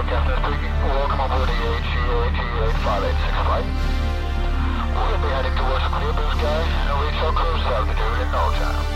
Captain speaking. Welcome aboard the AG-8586 flight. We'll be heading towards the clear blue skies and reach our cruise altitude in no time.